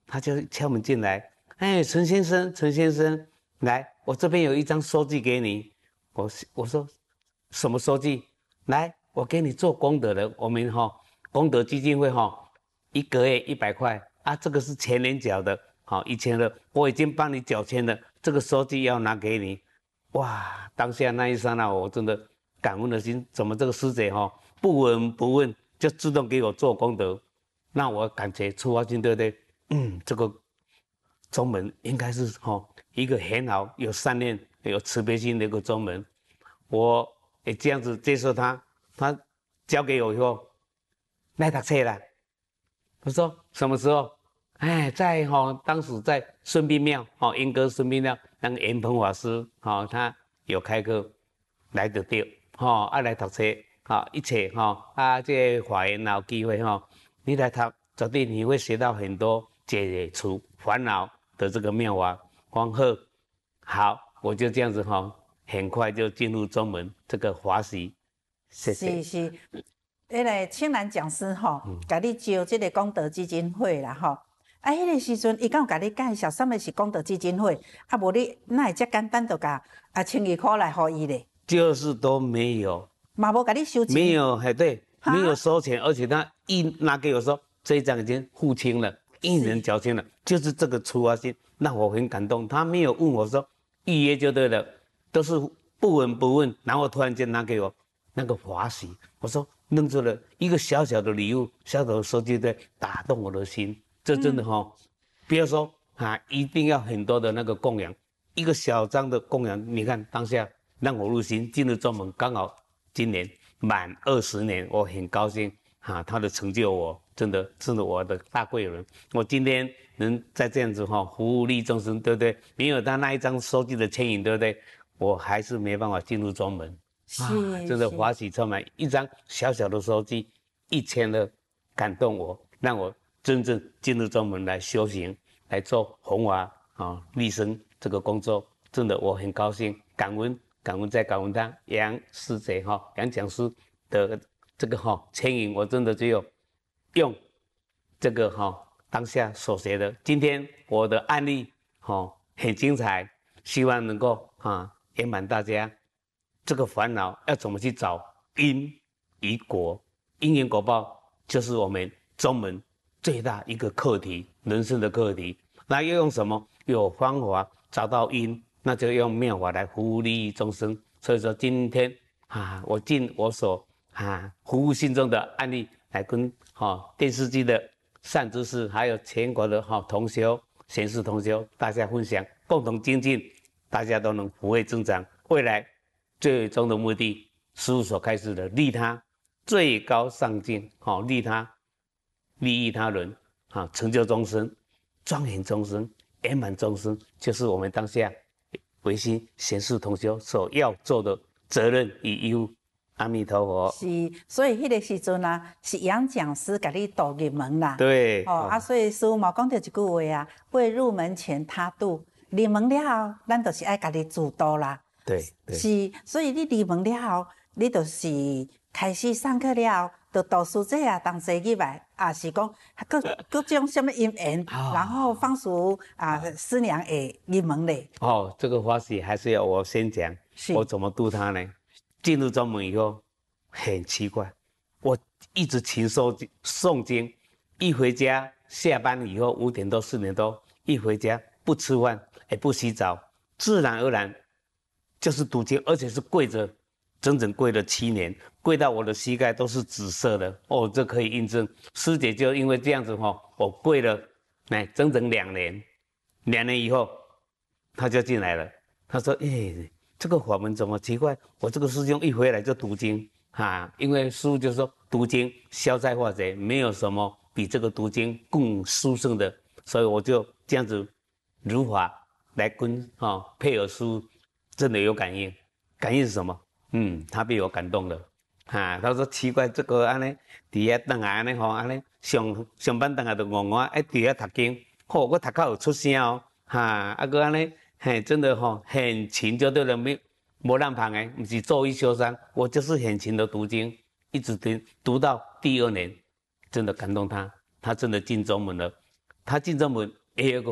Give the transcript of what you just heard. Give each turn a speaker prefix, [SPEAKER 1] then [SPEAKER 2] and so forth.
[SPEAKER 1] 他就敲门进来，哎，陈先生，陈先生，来，我这边有一张收据给你。我说什么收据？来，我给你做功德的，我们功德基金会一个月100块啊，这个是前年缴的，以前的我已经帮你缴钱了，这个收据要拿给你。哇，当下那一刹那，我真的感恩的心，怎么这个师姐不闻不问就自动给我做功德，那我感觉出发心对不对？这个宗门应该是一个很好、有善念、有慈悲心的一个宗门。我也这样子接受他，他交给我以后，来读册啦。我说什么时候？哎，在当时在顺弼庙莺歌顺弼庙，那个严鹏法师他有开课来得到来读册一切这个法缘有机会你来读，绝对你会学到很多解除烦恼的这个妙法。光贺好，我就这样子很快就进入宗门这个华喜，谢谢。
[SPEAKER 2] 是。迄个青兰讲师甲你招这个功德基金会啦迄个时阵，伊敢有甲你介绍什么是功德基金会？无你哪会遮简单就甲1200块来互伊咧？
[SPEAKER 1] 就是都没有，
[SPEAKER 2] 嘛无甲你收钱，
[SPEAKER 1] 没有，对，没有收钱，而且他一拿给我说，这一张已经付清了，一人缴清了，就是这个出发心让我很感动。他没有问我说预约就对了，都是不闻不问，然后突然间拿给我那个华喜，我说。弄出了一个小小的礼物，小小的收据在打动我的心，这真的不要说一定要很多的那个供养，一个小张的供养，你看当下让我入心，进入宗门，刚好今年满20年，我很高兴他的成就我真的是我的大贵人，我今天能在这样子服务利众生，对不对？没有他那一张收据的牵引，对不对？我还是没办法进入宗门。真的华喜充满，一张小小的收据，1000的感动我，让我真正进入宗门来修行，来做弘法利生这个工作，真的我很高兴，感恩再感恩他杨师姐杨讲师的这个牵引，我真的只有用这个当下所学的。今天我的案例很精彩，希望能够圆满大家。这个烦恼要怎么去找因与果？因缘果报就是我们宗门最大一个课题，人生的课题。那要用什么？有方法找到因，那就用妙法来服务利益众生。所以说今天我尽我所服务心中的案例来跟电视机的善知识，还有全国的同修、贤士同修，大家分享，共同精进，大家都能福慧增长。未来。最终的目的，师父所开示的利他最高上进，利他利益他人，成就众生，庄严众生，圆满众生，就是我们当下唯心贤士同修所要做的责任与义务。阿弥陀佛。
[SPEAKER 2] 是，所以迄个时阵是杨讲师甲你导入门啦。
[SPEAKER 1] 对。
[SPEAKER 2] 所以师父嘛讲到一句话未入门前他度，入门了后，咱就是爱家己自度啦。
[SPEAKER 1] 对，
[SPEAKER 2] 是，所以你入门了后，你就是开始上课了后，就导师姐同齐入来，是讲各种什么因缘，然后放属师娘会入门嘞。
[SPEAKER 1] 这个法喜还是要我先讲，我怎么度他呢？进入宗门以后，很奇怪，我一直勤诵经，一回家下班以后5点多4点多，一回家不吃饭也不洗澡，自然而然。就是读经，而且是跪着，整整跪了7年，跪到我的膝盖都是紫色的。这可以印证。师姐就因为这样子我跪了，整整2年。2年以后，她就进来了。她说：“这个法门怎么奇怪？我这个师兄一回来就读经因为师父就说读经消灾化解，没有什么比这个读经更殊胜的，所以我就这样子如法来跟配合师父。”真的有感应，感应是什么？他被我感动了，他说奇怪，这个安尼，底下等下安尼安尼上班等下就戆戆，底下读经，我读到有出声个安尼，真的很勤就对了，没让旁不是做一休三，我就是很勤的读经，一直读到第2年，真的感动他真的进宗门了， 他进正门也有个